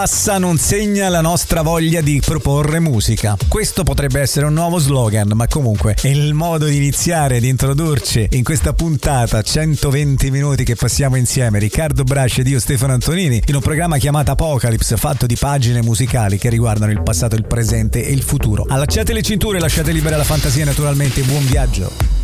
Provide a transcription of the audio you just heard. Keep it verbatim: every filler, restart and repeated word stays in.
Passa non segna la nostra voglia di proporre musica. Questo potrebbe essere un nuovo slogan, ma comunque è il modo di iniziare, di introdurci in questa puntata, centoventi minuti che passiamo insieme, Riccardo Brasci ed io Stefano Antonini, in un programma chiamato Apocalypse, fatto di pagine musicali che riguardano il passato, il presente e il futuro. Allacciate le cinture, lasciate libera la fantasia, naturalmente, buon viaggio.